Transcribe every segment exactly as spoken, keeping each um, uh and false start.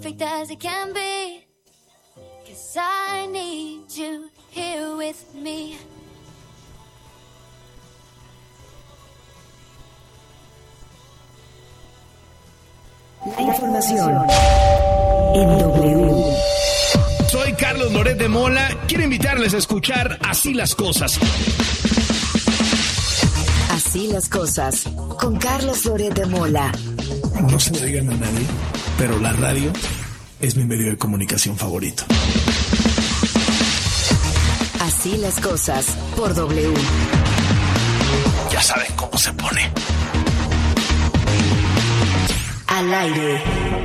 perfect as it can be. 'Cause I need you here with me. La información en W. Soy Carlos Loret de Mola. Quiero invitarles a escuchar Así las Cosas. Así las Cosas, con Carlos Loret de Mola. No se lo digan a nadie, pero la radio es mi medio de comunicación favorito. Así las Cosas, por W. Ya saben cómo se pone. Al aire.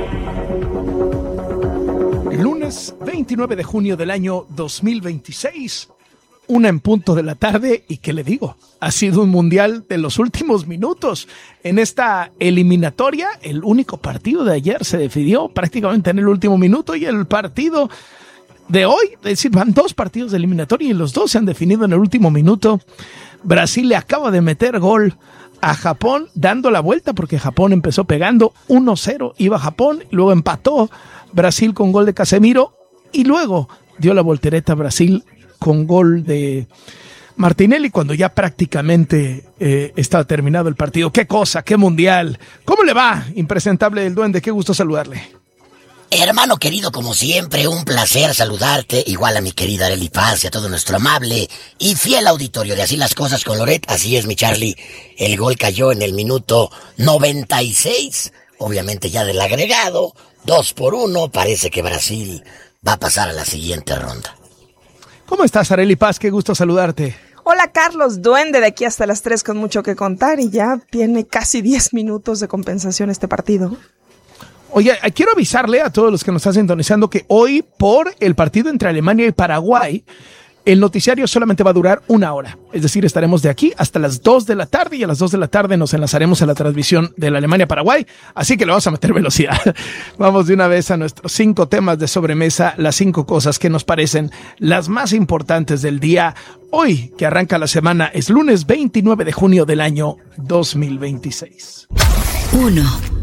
Lunes veintinueve de junio del año dos mil veintiséis, una en punto de la tarde, y ¿qué le digo? Ha sido un mundial de los últimos minutos. En esta eliminatoria, el único partido de ayer se definió prácticamente en el último minuto, y el partido de hoy, es decir, van dos partidos de eliminatoria y los dos se han definido en el último minuto. Brasil le acaba de meter gol a Japón, dando la vuelta, porque Japón empezó pegando uno cero, iba Japón, luego empató Brasil con gol de Casemiro, y luego dio la voltereta a Brasil con gol de Martinelli cuando ya prácticamente eh, estaba terminado el partido. ¡Qué cosa! ¡Qué mundial! ¿Cómo le va, impresentable del duende? ¡Qué gusto saludarle! Hermano querido, como siempre, un placer saludarte, igual a mi querida Arely Paz y a todo nuestro amable y fiel auditorio de Así las Cosas con Loret. Así es, mi Charlie, el gol cayó en el minuto noventa y seis, obviamente ya del agregado, dos por uno, parece que Brasil va a pasar a la siguiente ronda. ¿Cómo estás, Arely Paz? Qué gusto saludarte. Hola, Carlos, duende, de aquí hasta las tres con mucho que contar, y ya tiene casi diez minutos de compensación este partido. Oye, quiero avisarle a todos los que nos están sintonizando que hoy, por el partido entre Alemania y Paraguay, el noticiario solamente va a durar una hora. Es decir, estaremos de aquí hasta las dos de la tarde, y a las dos de la tarde nos enlazaremos a la transmisión de la Alemania-Paraguay, así que le vamos a meter velocidad. Vamos de una vez a nuestros cinco temas de sobremesa, las cinco cosas que nos parecen las más importantes del día. Hoy, que arranca la semana, es lunes veintinueve de junio del año dos mil veintiséis. uno.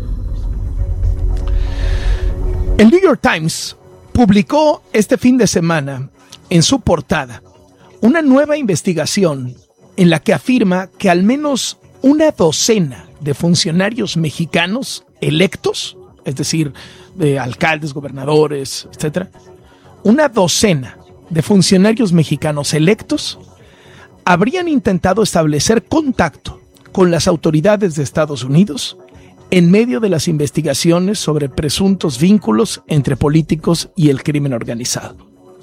El New York Times publicó este fin de semana en su portada una nueva investigación en la que afirma que al menos una docena de funcionarios mexicanos electos, es decir, de alcaldes, gobernadores, etcétera, una docena de funcionarios mexicanos electos habrían intentado establecer contacto con las autoridades de Estados Unidos en medio de las investigaciones sobre presuntos vínculos entre políticos y el crimen organizado.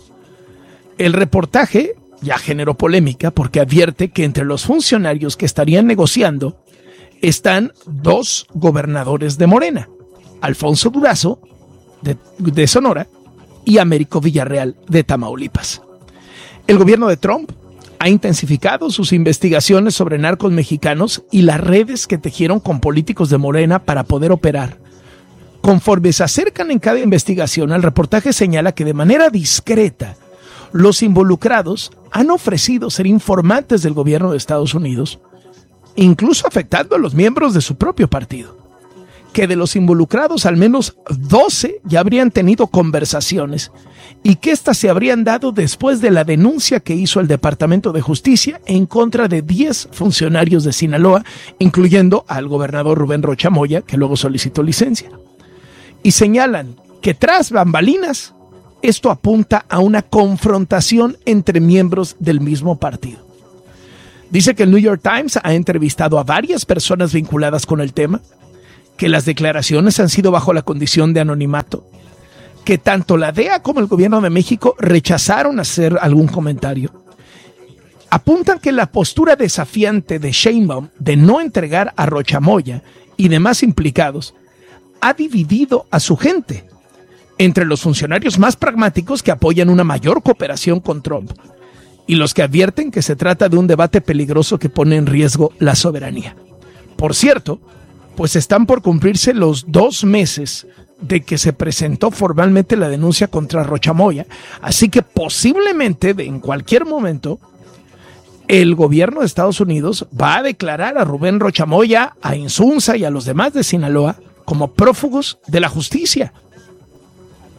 El reportaje ya generó polémica porque advierte que entre los funcionarios que estarían negociando están dos gobernadores de Morena, Alfonso Durazo, de, de Sonora, y Américo Villarreal, de Tamaulipas. El gobierno de Trump ha intensificado sus investigaciones sobre narcos mexicanos y las redes que tejieron con políticos de Morena para poder operar. Conforme se acercan en cada investigación, el reportaje señala que de manera discreta los involucrados han ofrecido ser informantes del gobierno de Estados Unidos, incluso afectando a los miembros de su propio partido. Que de los involucrados al menos doce ya habrían tenido conversaciones, y que éstas se habrían dado después de la denuncia que hizo el Departamento de Justicia en contra de diez funcionarios de Sinaloa, incluyendo al gobernador Rubén Rocha Moya, que luego solicitó licencia. Y señalan que tras bambalinas, esto apunta a una confrontación entre miembros del mismo partido. Dice que el New York Times ha entrevistado a varias personas vinculadas con el tema, que las declaraciones han sido bajo la condición de anonimato, que tanto la D E A como el gobierno de México rechazaron hacer algún comentario. Apuntan que la postura desafiante de Sheinbaum de no entregar a Rocha Moya y demás implicados ha dividido a su gente entre los funcionarios más pragmáticos que apoyan una mayor cooperación con Trump y los que advierten que se trata de un debate peligroso que pone en riesgo la soberanía. Por cierto, pues están por cumplirse los dos meses de que se presentó formalmente la denuncia contra Rocha Moya, así que posiblemente de, en cualquier momento el gobierno de Estados Unidos va a declarar a Rubén Rocha Moya, a Insunza y a los demás de Sinaloa como prófugos de la justicia.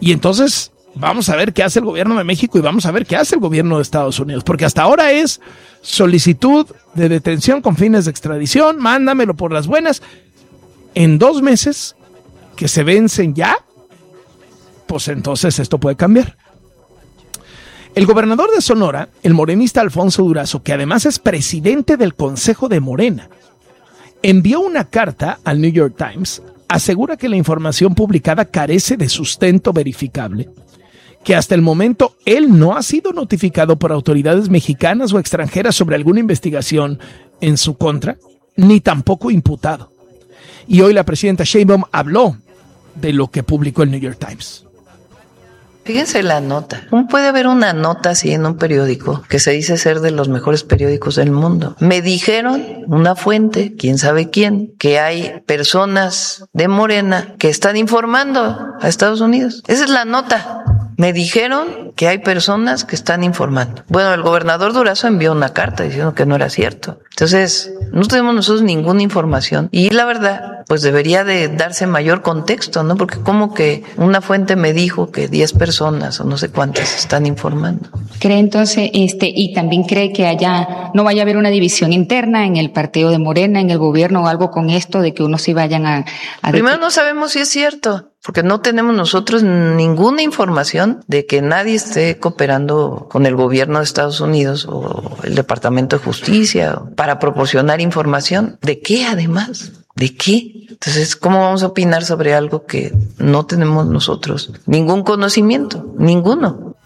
Y entonces vamos a ver qué hace el gobierno de México y vamos a ver qué hace el gobierno de Estados Unidos, porque hasta ahora es solicitud de detención con fines de extradición, mándamelo por las buenas. En dos meses que se vencen ya, pues entonces esto puede cambiar. El gobernador de Sonora, el morenista Alfonso Durazo, que además es presidente del Consejo de Morena, envió una carta al New York Times, asegura que la información publicada carece de sustento verificable, que hasta el momento él no ha sido notificado por autoridades mexicanas o extranjeras sobre alguna investigación en su contra, ni tampoco imputado. Y hoy la presidenta Sheinbaum habló de lo que publicó el New York Times. Fíjense la nota. ¿Cómo puede haber una nota así en un periódico que se dice ser de los mejores periódicos del mundo? Me dijeron, una fuente, quién sabe quién, que hay personas de Morena que están informando a Estados Unidos. Esa es la nota. Me dijeron que hay personas que están informando. Bueno, el gobernador Durazo envió una carta diciendo que no era cierto. Entonces, no tenemos nosotros ninguna información. Y la verdad, pues debería de darse mayor contexto, ¿no? Porque como que una fuente me dijo que diez personas o no sé cuántas están informando. ¿Cree entonces, este, y también cree que allá no vaya a haber una división interna en el partido de Morena, en el gobierno o algo con esto de que unos sí vayan a... a Primero no sabemos si es cierto, porque no tenemos nosotros ninguna información de que nadie esté cooperando con el gobierno de Estados Unidos o el Departamento de Justicia para proporcionar información. ¿De qué además? ¿De qué? Entonces, ¿cómo vamos a opinar sobre algo que no tenemos nosotros ningún conocimiento? Ninguno.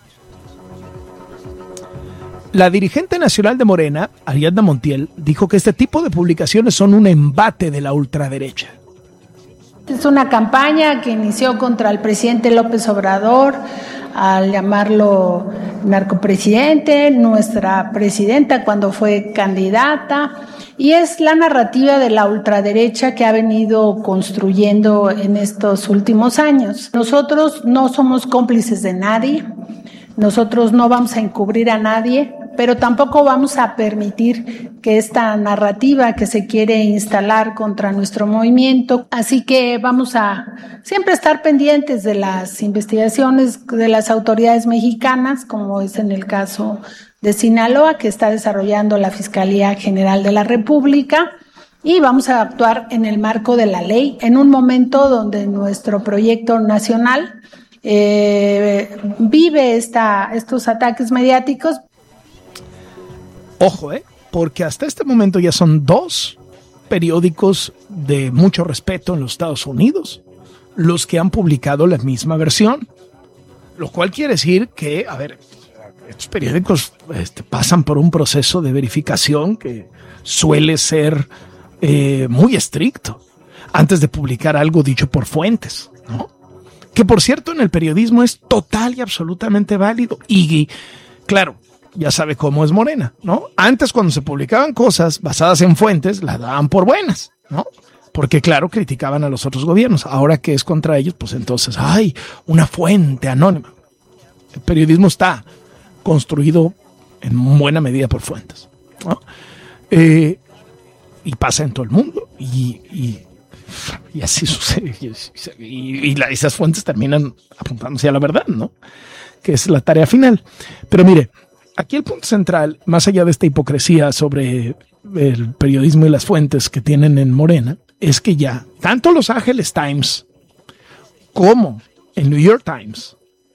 La dirigente nacional de Morena, Ariadna Montiel, dijo que este tipo de publicaciones son un embate de la ultraderecha. Es una campaña que inició contra el presidente López Obrador al llamarlo narcopresidente, nuestra presidenta cuando fue candidata, y es la narrativa de la ultraderecha que ha venido construyendo en estos últimos años. Nosotros no somos cómplices de nadie, nosotros no vamos a encubrir a nadie, pero tampoco vamos a permitir que esta narrativa que se quiere instalar contra nuestro movimiento, así que vamos a siempre estar pendientes de las investigaciones de las autoridades mexicanas, como es en el caso de Sinaloa, que está desarrollando la Fiscalía General de la República, y vamos a actuar en el marco de la ley, en un momento donde nuestro proyecto nacional eh, vive esta, estos ataques mediáticos. Ojo, ¿eh? Porque hasta este momento ya son dos periódicos de mucho respeto en los Estados Unidos los que han publicado la misma versión, lo cual quiere decir que, a ver, estos periódicos este, pasan por un proceso de verificación que suele ser eh, muy estricto antes de publicar algo dicho por fuentes, ¿no? Que por cierto en el periodismo es total y absolutamente válido y, claro, ya sabe cómo es Morena, ¿no? Antes cuando se publicaban cosas basadas en fuentes, las daban por buenas, ¿no? Porque claro, criticaban a los otros gobiernos. Ahora que es contra ellos, pues entonces, ¡ay! Una fuente anónima. El periodismo está construido en buena medida por fuentes, ¿no? Eh, y pasa en todo el mundo. Y, y, y así sucede. Y, y, y la, esas fuentes terminan apuntándose a la verdad, ¿no? Que es la tarea final. Pero mire, aquí el punto central, más allá de esta hipocresía sobre el periodismo y las fuentes que tienen en Morena, es que ya tanto Los Angeles Times como el New York Times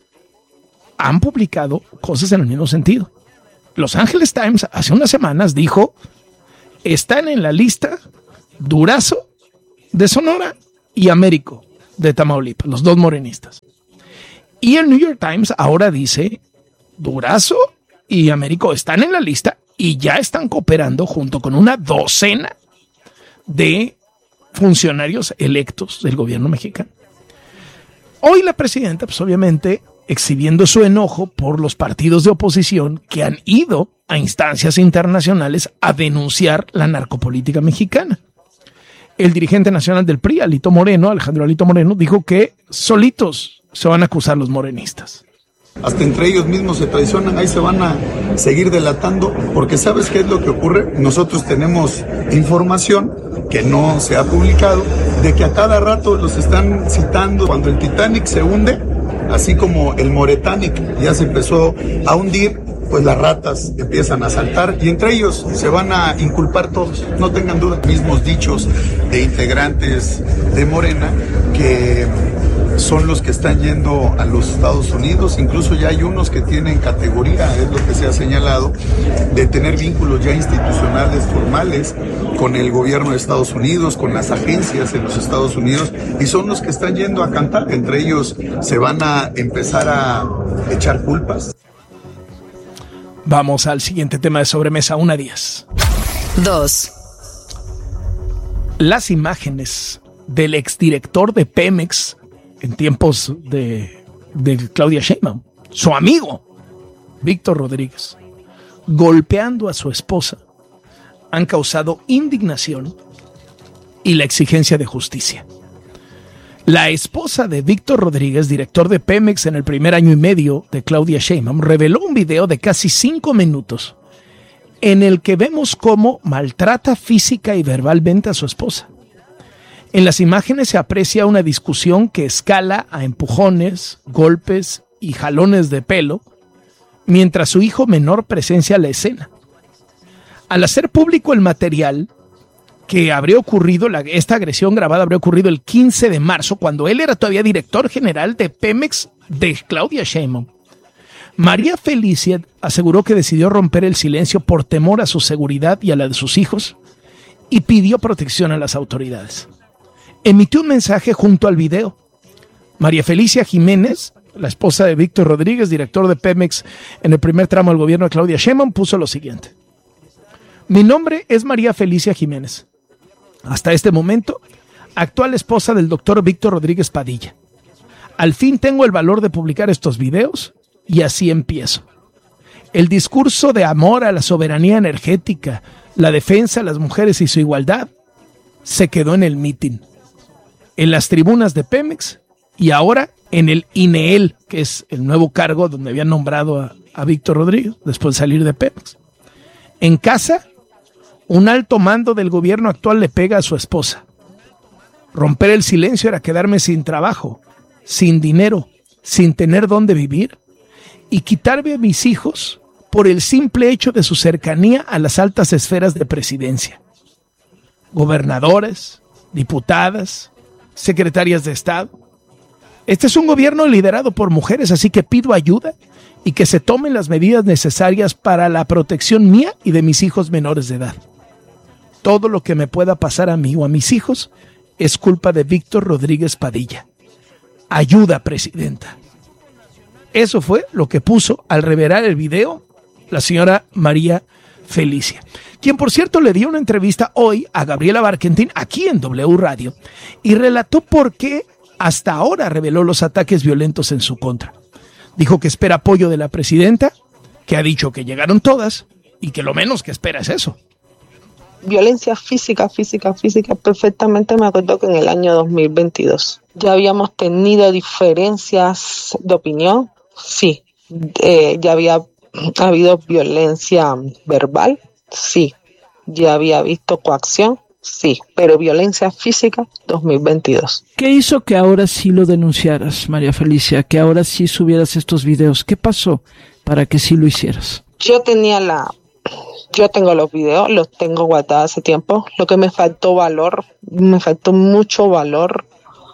han publicado cosas en el mismo sentido. Los Angeles Times hace unas semanas dijo, están en la lista Durazo de Sonora y Américo de Tamaulipas, los dos morenistas. Y el New York Times ahora dice, Durazo y Américo están en la lista y ya están cooperando junto con una docena de funcionarios electos del gobierno mexicano. Hoy la presidenta, pues obviamente, exhibiendo su enojo por los partidos de oposición que han ido a instancias internacionales a denunciar la narcopolítica mexicana. El dirigente nacional del P R I, Alito Moreno, Alejandro Alito Moreno, dijo que solitos se van a acusar los morenistas. Hasta entre ellos mismos se traicionan, ahí se van a seguir delatando, porque ¿sabes qué es lo que ocurre? Nosotros tenemos información que no se ha publicado, de que a cada rato los están citando. Cuando el Titanic se hunde, así como el Moretanic ya se empezó a hundir, pues las ratas empiezan a saltar y entre ellos se van a inculpar todos, no tengan duda. Mismos dichos de integrantes de Morena que son los que están yendo a los Estados Unidos, incluso ya hay unos que tienen categoría, es lo que se ha señalado, de tener vínculos ya institucionales formales con el gobierno de Estados Unidos, con las agencias en los Estados Unidos, y son los que están yendo a cantar. Entre ellos se van a empezar a echar culpas. Vamos al siguiente tema de sobremesa, una diez. dos. Las imágenes del exdirector de Pemex en tiempos de, de Claudia Sheinbaum, su amigo, Víctor Rodríguez, golpeando a su esposa, han causado indignación y la exigencia de justicia. La esposa de Víctor Rodríguez, director de Pemex en el primer año y medio de Claudia Sheinbaum, reveló un video de casi cinco minutos en el que vemos cómo maltrata física y verbalmente a su esposa. En las imágenes se aprecia una discusión que escala a empujones, golpes y jalones de pelo, mientras su hijo menor presencia la escena. Al hacer público el material que habría ocurrido, la, esta agresión grabada habría ocurrido el quince de marzo, cuando él era todavía director general de Pemex de Claudia Sheinbaum, María Felicia aseguró que decidió romper el silencio por temor a su seguridad y a la de sus hijos y pidió protección a las autoridades. Emitió un mensaje junto al video. María Felicia Jiménez, la esposa de Víctor Rodríguez, director de Pemex en el primer tramo del gobierno de Claudia Sheinbaum, puso lo siguiente: mi nombre es María Felicia Jiménez. Hasta este momento, actual esposa del doctor Víctor Rodríguez Padilla. Al fin tengo el valor de publicar estos videos y así empiezo. El discurso de amor a la soberanía energética, la defensa de las mujeres y su igualdad, se quedó en el mitin, en las tribunas de Pemex y ahora en el INEEL, que es el nuevo cargo donde habían nombrado a, a Víctor Rodríguez después de salir de Pemex. En casa, un alto mando del gobierno actual le pega a su esposa. Romper el silencio era quedarme sin trabajo, sin dinero, sin tener dónde vivir y quitarme a mis hijos por el simple hecho de su cercanía a las altas esferas de presidencia. Gobernadores, diputadas, secretarias de Estado. Este es un gobierno liderado por mujeres, así que pido ayuda y que se tomen las medidas necesarias para la protección mía y de mis hijos menores de edad. Todo lo que me pueda pasar a mí o a mis hijos es culpa de Víctor Rodríguez Padilla. Ayuda, presidenta. Eso fue lo que puso al revelar el video la señora María Felicia, quien por cierto le dio una entrevista hoy a Gabriela Barquentín aquí en W Radio y relató por qué hasta ahora reveló los ataques violentos en su contra. Dijo que espera apoyo de la presidenta, que ha dicho que llegaron todas y que lo menos que espera es eso. Violencia física, física, física, perfectamente me acuerdo que en el año dos mil veintidós ya habíamos tenido diferencias de opinión, sí, eh, ya había habido violencia verbal, sí, ya había visto coacción, sí, pero violencia física, dos mil veintidós. ¿Qué hizo que ahora sí lo denunciaras, María Felicia? Que ahora sí subieras estos videos. ¿Qué pasó para que sí lo hicieras? Yo tenía la... Yo tengo los videos, los tengo guardados hace tiempo. Lo que me faltó valor, me faltó mucho valor.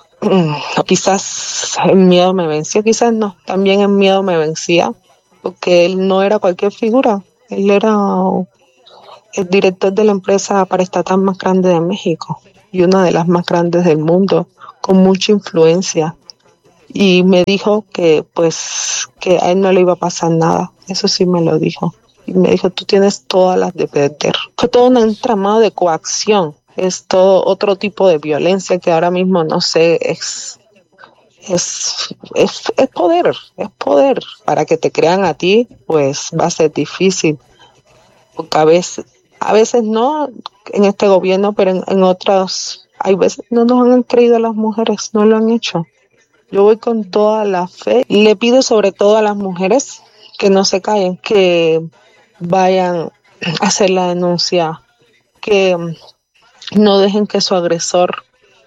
Quizás el miedo me venció, quizás no. También el miedo me vencía, porque él no era cualquier figura. Él era el director de la empresa paraestatal más grande de México y una de las más grandes del mundo, con mucha influencia. Y me dijo que, pues, que a él no le iba a pasar nada. Eso sí me lo dijo. Y me dijo, tú tienes todas las de perder. Fue todo un entramado de coacción. Es todo otro tipo de violencia que ahora mismo no sé, es, es, es, es poder, es poder. Para que te crean a ti, pues va a ser difícil. Porque a veces, a veces no en este gobierno, pero en, en otros, hay veces no nos han creído a las mujeres, no lo han hecho. Yo voy con toda la fe y le pido sobre todo a las mujeres que no se callen, que vayan a hacer la denuncia, que no dejen que su agresor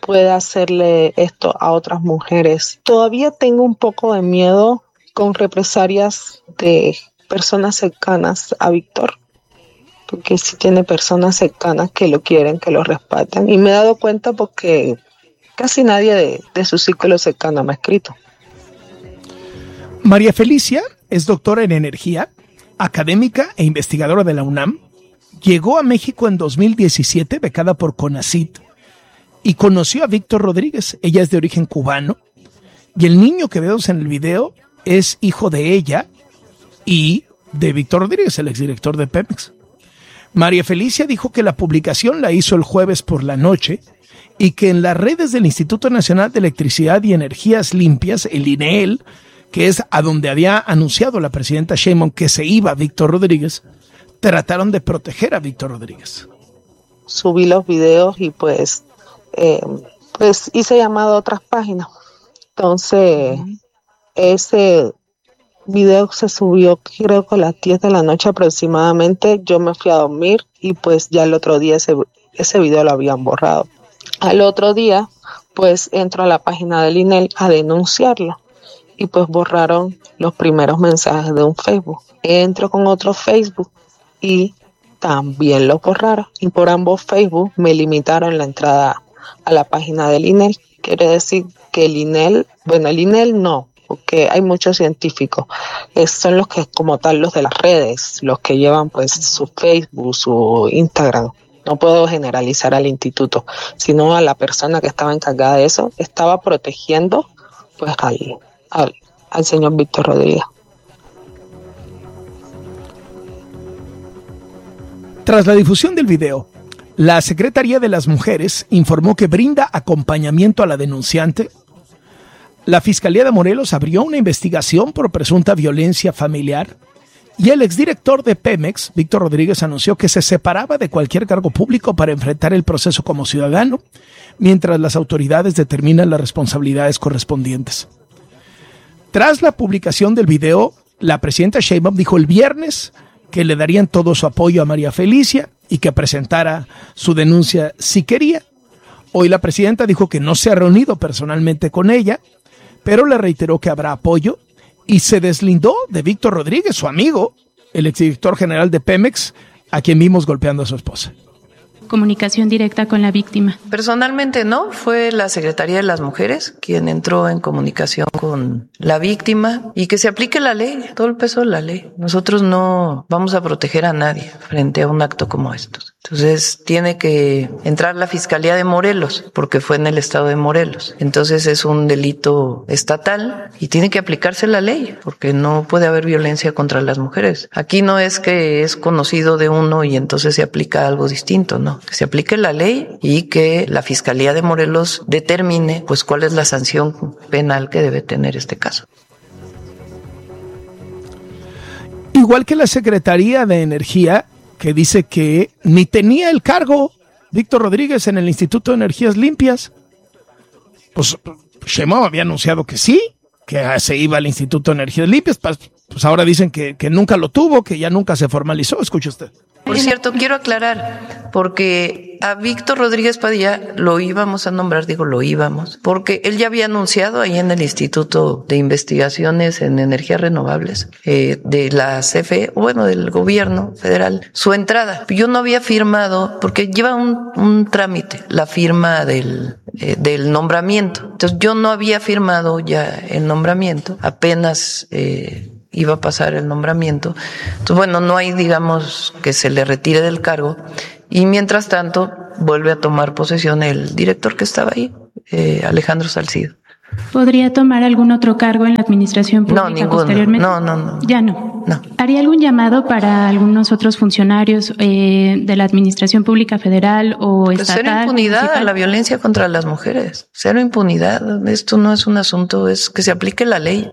pueda hacerle esto a otras mujeres. Todavía tengo un poco de miedo con represalias de personas cercanas a Víctor, porque sí tiene personas cercanas que lo quieren, que lo respaldan, y me he dado cuenta porque casi nadie de, de su círculo cercano me ha escrito. María Felicia es doctora en energía, académica e investigadora de la UNAM. Llegó a México en dos mil diecisiete, becada por CONACYT, y conoció a Víctor Rodríguez. Ella es de origen cubano, y el niño que vemos en el video es hijo de ella y de Víctor Rodríguez, el exdirector de Pemex. María Felicia dijo que la publicación la hizo el jueves por la noche y que en las redes del Instituto Nacional de Electricidad y Energías Limpias, el INEEL, que es a donde había anunciado la presidenta Sheinbaum que se iba Víctor Rodríguez, trataron de proteger a Víctor Rodríguez. Subí los videos y pues, eh, pues hice llamado a otras páginas. Entonces, uh-huh. ese video se subió creo que a las diez de la noche aproximadamente. Yo me fui a dormir y pues ya el otro día ese, ese video lo habían borrado. Al otro día pues entro a la página del INEEL a denunciarlo y pues borraron los primeros mensajes de un Facebook. Entro con otro Facebook y también los borraron, y por ambos Facebook me limitaron la entrada a la página del INEEL. Quiere decir que el INEEL, bueno el INEEL no, porque hay muchos científicos, es, son los que como tal los de las redes, los que llevan pues su Facebook, su Instagram. No puedo generalizar al instituto, sino a la persona que estaba encargada de eso, estaba protegiendo pues al, al, al señor Víctor Rodríguez. Tras la difusión del video, la Secretaría de las Mujeres informó que brinda acompañamiento a la denunciante. La Fiscalía de Morelos abrió una investigación por presunta violencia familiar y el exdirector de Pemex, Víctor Rodríguez, anunció que se separaba de cualquier cargo público para enfrentar el proceso como ciudadano, mientras las autoridades determinan las responsabilidades correspondientes. Tras la publicación del video, la presidenta Sheinbaum dijo el viernes que le darían todo su apoyo a María Felicia y que presentara su denuncia si quería. Hoy la presidenta dijo que no se ha reunido personalmente con ella, pero le reiteró que habrá apoyo y se deslindó de Víctor Rodríguez, su amigo, el exdirector general de Pemex, a quien vimos golpeando a su esposa. Comunicación directa con la víctima. Personalmente no, fue la Secretaría de las Mujeres quien entró en comunicación con la víctima y que se aplique la ley, todo el peso de la ley. Nosotros no vamos a proteger a nadie frente a un acto como estos. Entonces tiene que entrar la Fiscalía de Morelos, porque fue en el estado de Morelos. Entonces es un delito estatal y tiene que aplicarse la ley, porque no puede haber violencia contra las mujeres. Aquí no es que es conocido de uno y entonces se aplica algo distinto, no. Que se aplique la ley y que la Fiscalía de Morelos determine pues cuál es la sanción penal que debe tener este caso. Igual que la Secretaría de Energía, que dice que ni tenía el cargo Víctor Rodríguez en el Instituto de Energías Limpias. Pues Sheinbaum había anunciado que sí, que se iba al Instituto de Energías Limpias, pues ahora dicen que, que nunca lo tuvo, que ya nunca se formalizó. Escuche usted. Por cierto, quiero aclarar, porque a Víctor Rodríguez Padilla lo íbamos a nombrar, digo lo íbamos, porque él ya había anunciado ahí en el Instituto de Investigaciones en Energías Renovables eh, de la C F E, bueno, del gobierno federal, su entrada. Yo no había firmado, porque lleva un, un trámite, la firma del, eh, del nombramiento. Entonces yo no había firmado ya el nombramiento, apenas... Eh, iba a pasar el nombramiento. Entonces, bueno, no hay, digamos, que se le retire del cargo. Y mientras tanto, vuelve a tomar posesión el director que estaba ahí, eh, Alejandro Salcido. ¿Podría tomar algún otro cargo en la administración pública no, ninguno. posteriormente? No, no, no. Ya no. No. ¿Haría algún llamado para algunos otros funcionarios eh, de la administración pública federal o pues estatal? Cero impunidad municipal? a la violencia contra las mujeres. Cero impunidad. Esto no es un asunto, es que se aplique la ley.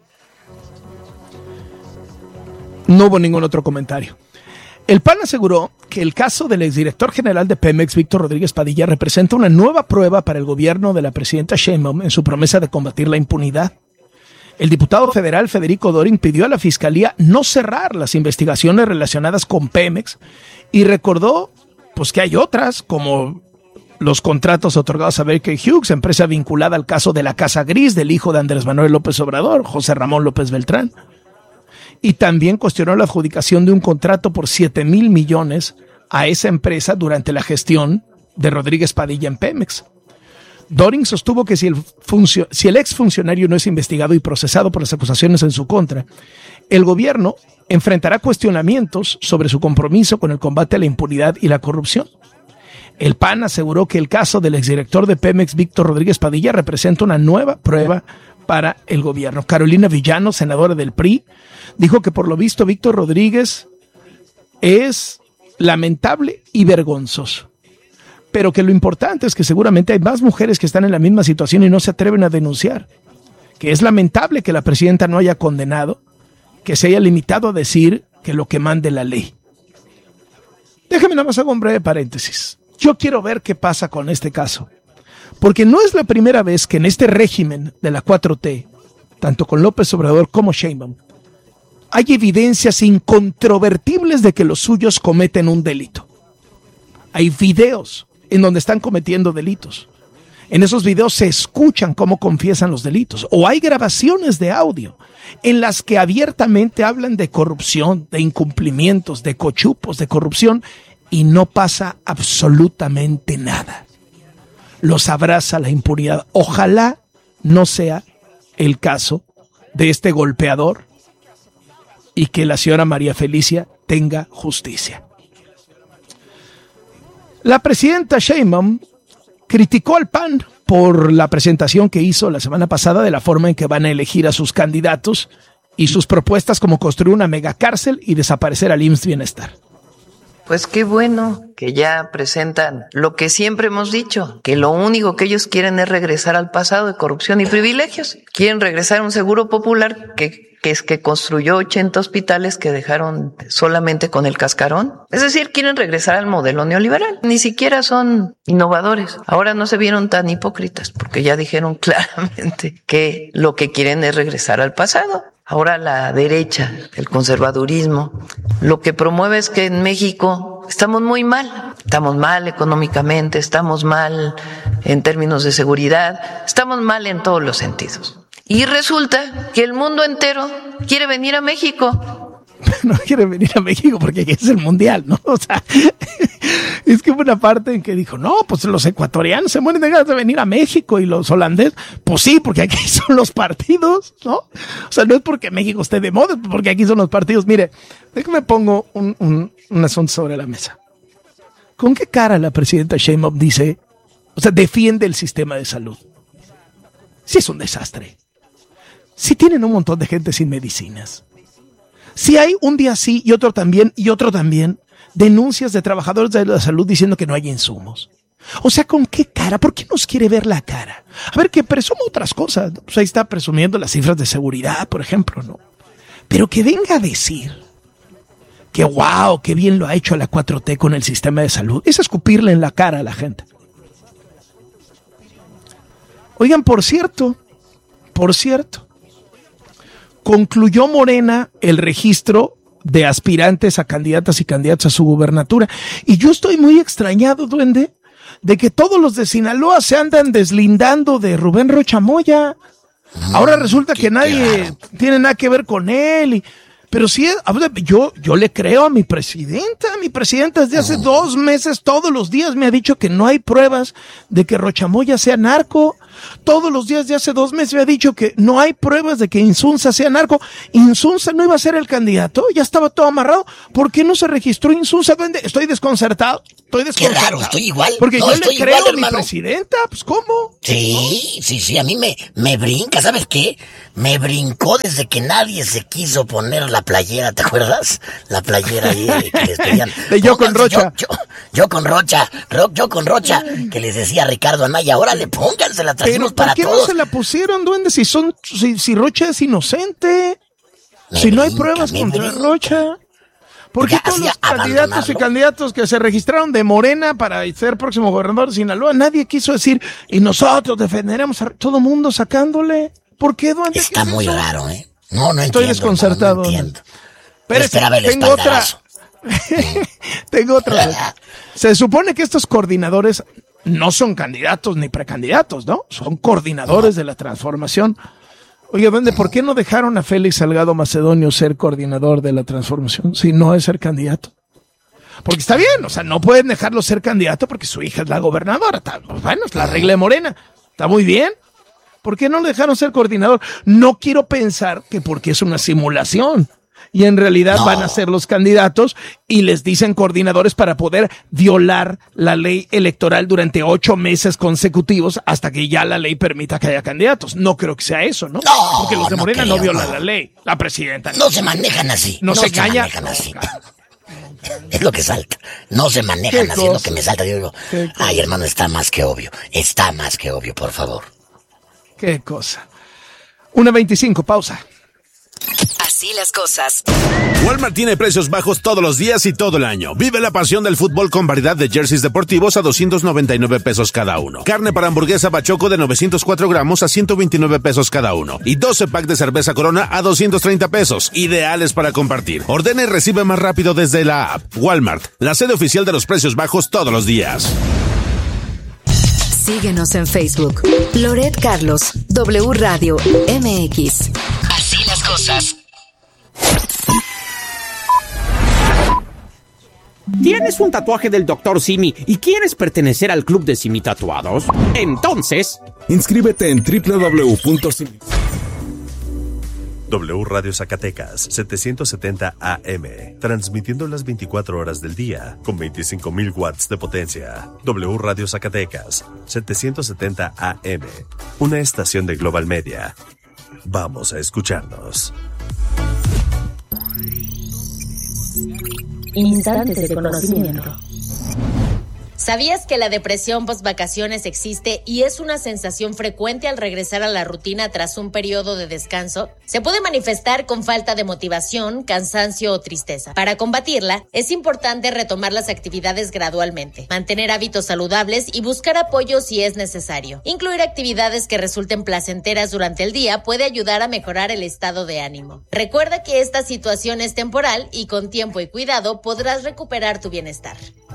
No hubo ningún otro comentario. El P A N aseguró que el caso del exdirector general de Pemex, Víctor Rodríguez Padilla, representa una nueva prueba para el gobierno de la presidenta Sheinbaum en su promesa de combatir la impunidad. El diputado federal Federico Dorin pidió a la Fiscalía no cerrar las investigaciones relacionadas con Pemex y recordó pues, que hay otras, como los contratos otorgados a Baker Hughes, empresa vinculada al caso de la Casa Gris del hijo de Andrés Manuel López Obrador, José Ramón López Beltrán. Y también cuestionó la adjudicación de un contrato por siete mil millones a esa empresa durante la gestión de Rodríguez Padilla en Pemex. Doring sostuvo que si el, funcio- si el exfuncionario no es investigado y procesado por las acusaciones en su contra, el gobierno enfrentará cuestionamientos sobre su compromiso con el combate a la impunidad y la corrupción. El P A N aseguró que el caso del exdirector de Pemex, Víctor Rodríguez Padilla, representa una nueva prueba para el gobierno. Carolina Villano, senadora del P R I, dijo que por lo visto Víctor Rodríguez es lamentable y vergonzoso, pero que lo importante es que seguramente hay más mujeres que están en la misma situación y no se atreven a denunciar, que es lamentable que la presidenta no haya condenado, que se haya limitado a decir que lo que mande la ley. Déjame nada más hacer un breve paréntesis. Yo quiero ver qué pasa con este caso, porque no es la primera vez que en este régimen de la cuatro T, tanto con López Obrador como Sheinbaum, hay evidencias incontrovertibles de que los suyos cometen un delito. Hay videos en donde están cometiendo delitos. En esos videos se escuchan cómo confiesan los delitos. O hay grabaciones de audio en las que abiertamente hablan de corrupción, de incumplimientos, de cochupos, de corrupción, y no pasa absolutamente nada. Los abraza la impunidad. Ojalá no sea el caso de este golpeador y que la señora María Felicia tenga justicia. La presidenta Sheinbaum criticó al P A N por la presentación que hizo la semana pasada de la forma en que van a elegir a sus candidatos y sus propuestas como construir una megacárcel y desaparecer al I M S S Bienestar. Pues qué bueno que ya presentan lo que siempre hemos dicho, que lo único que ellos quieren es regresar al pasado de corrupción y privilegios. Quieren regresar a un seguro popular que, que es que construyó ochenta hospitales que dejaron solamente con el cascarón. Es decir, quieren regresar al modelo neoliberal. Ni siquiera son innovadores. Ahora no se vieron tan hipócritas porque ya dijeron claramente que lo que quieren es regresar al pasado. Ahora la derecha, el conservadurismo, lo que promueve es que en México estamos muy mal. Estamos mal económicamente, estamos mal en términos de seguridad, estamos mal en todos los sentidos. Y resulta que el mundo entero quiere venir a México. No quiere venir a México porque aquí es el mundial, ¿no? O sea, es que hubo una parte en que dijo, no, pues los ecuatorianos se mueren de ganas de venir a México y los holandeses, pues sí, porque aquí son los partidos, ¿no? O sea, no es porque México esté de moda, es porque aquí son los partidos. Mire, déjame pongo un, un, un asunto sobre la mesa. ¿Con qué cara la presidenta Sheinbaum dice, o sea, defiende el sistema de salud? Sí es un desastre. Sí tienen un montón de gente sin medicinas. Si hay un día sí y otro también y otro también denuncias de trabajadores de la salud diciendo que no hay insumos. O sea, ¿con qué cara? ¿Por qué nos quiere ver la cara? A ver, que presuma otras cosas. Pues ahí está presumiendo las cifras de seguridad, por ejemplo, ¿no? Pero que venga a decir que wow, qué bien lo ha hecho la cuatro T con el sistema de salud. Es escupirle en la cara a la gente. Oigan, por cierto, por cierto, concluyó Morena el registro de aspirantes a candidatas y candidatos a su gubernatura. Y yo estoy muy extrañado, duende, de que todos los de Sinaloa se andan deslindando de Rubén Rocha Moya. Ahora resulta que nadie tiene nada que ver con él. Y, pero sí, yo, yo le creo a mi presidenta. Mi presidenta desde hace dos meses, todos los días me ha dicho que no hay pruebas de que Rocha Moya sea narco. Todos los días de hace dos meses me ha dicho que no hay pruebas de que Insunza sea narco. Insunza no iba a ser el candidato, ya estaba todo amarrado. ¿Por qué no se registró Insunza? Estoy desconcertado, estoy desconcertado. Qué raro, estoy igual. Porque no, yo le creo igual, a mi presidenta, pues ¿cómo? Sí, sí, sí, a mí me, me brinca, ¿sabes qué? Me brincó desde que nadie se quiso poner la playera, ¿te acuerdas? La playera ahí que les pedían. De yo con Rocha. Yo, yo, yo con Rocha, ro, yo con Rocha, que les decía Ricardo Anaya, órale, pónganse la trajimos para todos. ¿Por qué no se la pusieron, duende? Si son, si, si Rocha es inocente, me si brinca, no hay pruebas contra brinca. Rocha. ¿Por qué todos los candidatos y candidatos que se registraron de Morena para ser próximo gobernador de Sinaloa, nadie quiso decir, y nosotros defenderemos a todo mundo sacándole? ¿Por qué, duende? Está muy eso? Raro, ¿eh? No, no Estoy entiendo. desconcertado. No, no entiendo. Pero esperaba el tengo otra. Tengo otra. Se supone que estos coordinadores no son candidatos ni precandidatos, ¿no? Son coordinadores de la transformación. Oye, ¿dónde? ¿Por qué no dejaron a Félix Salgado Macedonio ser coordinador de la transformación si no es ser candidato? Porque está bien, o sea, no pueden dejarlo ser candidato porque su hija es la gobernadora. Está, bueno, es la regla de Morena. Está muy bien. ¿Por qué no le dejaron ser coordinador? No quiero pensar que porque es una simulación. Y en realidad no. Van a ser los candidatos y les dicen coordinadores para poder violar la ley electoral durante ocho meses consecutivos hasta que ya la ley permita que haya candidatos. No creo que sea eso, ¿no? No, porque los de no Morena creo, no violan no. la ley. La presidenta. No, no se manejan así. No, no se, se calla. manejan así. Es lo que salta. No se manejan así, es lo que me salta. Yo digo, ay, hermano, está más que obvio. Está más que obvio, por favor. Qué cosa. una veinticinco, pausa. Así las cosas. Walmart tiene precios bajos todos los días y todo el año. Vive la pasión del fútbol con variedad de jerseys deportivos a doscientos noventa y nueve pesos cada uno. Carne para hamburguesa Bachoco de novecientos cuatro gramos a ciento veintinueve pesos cada uno. Y doce pack de cerveza Corona a doscientos treinta pesos. Ideales para compartir. Ordena y recibe más rápido desde la app. Walmart, la sede oficial de los precios bajos todos los días. Síguenos en Facebook. Loret Carlos, W Radio M X. Así las cosas. ¿Tienes un tatuaje del doctor Simi y quieres pertenecer al club de Simi Tatuados? Entonces, inscríbete en doble u doble u doble u punto simi. W Radio Zacatecas, setecientos setenta A M, transmitiendo las veinticuatro horas del día, con veinticinco mil watts de potencia. W Radio Zacatecas, setecientos setenta A M, una estación de Global Media. Vamos a escucharnos. Instantes de conocimiento. ¿Sabías que la depresión post-vacaciones existe y es una sensación frecuente al regresar a la rutina tras un periodo de descanso? Se puede manifestar con falta de motivación, cansancio o tristeza. Para combatirla, es importante retomar las actividades gradualmente, mantener hábitos saludables y buscar apoyo si es necesario. Incluir actividades que resulten placenteras durante el día puede ayudar a mejorar el estado de ánimo. Recuerda que esta situación es temporal y con tiempo y cuidado podrás recuperar tu bienestar.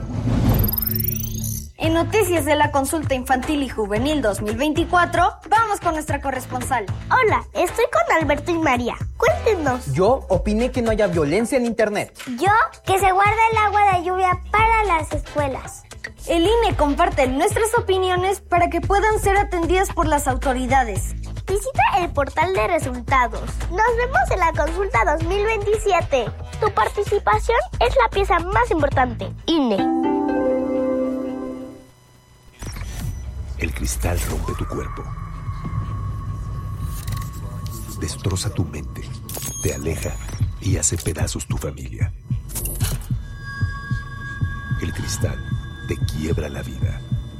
En Noticias de la Consulta Infantil y Juvenil dos mil veinticuatro, vamos con nuestra corresponsal. Hola, estoy con Alberto y María. Cuéntenos. Yo opiné que no haya violencia en internet. Yo, que se guarda el agua de lluvia para las escuelas. El I N E comparte nuestras opiniones para que puedan ser atendidas por las autoridades. Visita el portal de resultados. Nos vemos en la Consulta dos mil veintisiete. Tu participación es la pieza más importante. I N E. El cristal rompe tu cuerpo, destroza tu mente, te aleja y hace pedazos tu familia. El cristal te quiebra la vida.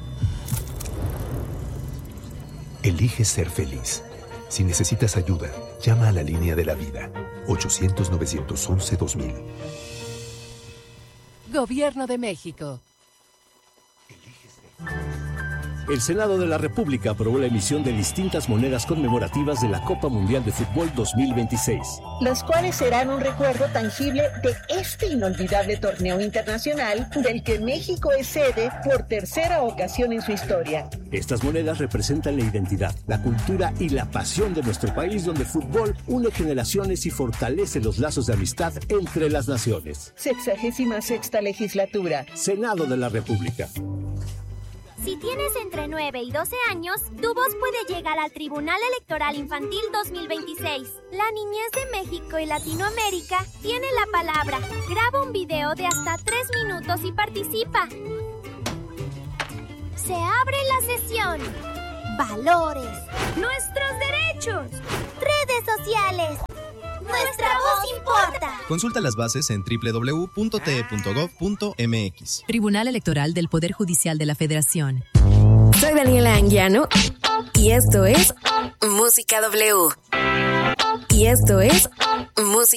Elige ser feliz. Si necesitas ayuda, llama a la línea de la vida, ochocientos, novecientos once, dos mil. Gobierno de México. El Senado de la República aprobó la emisión de distintas monedas conmemorativas de la Copa Mundial de Fútbol dos mil veintiséis. Las cuales serán un recuerdo tangible de este inolvidable torneo internacional del que México es sede por tercera ocasión en su historia. Estas monedas representan la identidad, la cultura y la pasión de nuestro país, donde el fútbol une generaciones y fortalece los lazos de amistad entre las naciones. Sexagésima sexta legislatura. Senado de la República. Si tienes entre nueve y doce años, tu voz puede llegar al Tribunal Electoral Infantil dos mil veintiséis. La niñez de México y Latinoamérica tiene la palabra. Graba un video de hasta tres minutos y participa. Se abre la sesión. Valores. Nuestros derechos. Redes sociales. Nuestra voz importa. Consulta las bases en doble u doble u doble u punto t e punto gov punto m x. Tribunal Electoral del Poder Judicial de la Federación. Soy Daniela Anguiano y esto es Música W. Y esto es Música